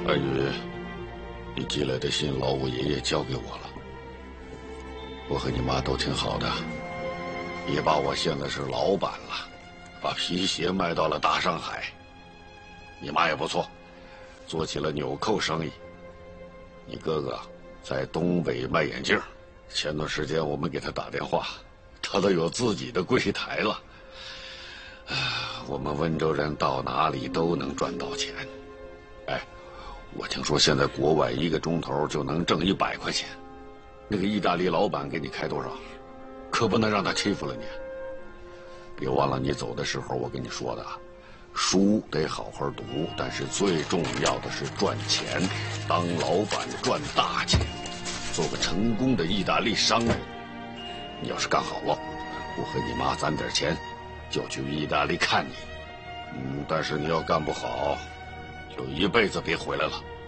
安宇，你寄来的信，老五爷爷交给我了。我和你妈都挺好的，你爸我现在是老板了，把皮鞋卖到了大上海。你妈也不错，做起了纽扣生意。你哥哥在东北卖眼镜，前段时间我们给他打电话，他都有自己的柜台了。我们温州人到哪里都能赚到钱。哎，我听说现在国外1个钟头就能挣100块钱。那个意大利老板给你开多少？可不能让他欺负了你。别忘了你走的时候我跟你说的，书得好好读，但是最重要的是赚钱，当老板赚大钱，做个成功的意大利商人。你要是干好了，我和你妈攒点钱，就去意大利看你。但是你要干不好，就一辈子别回来了。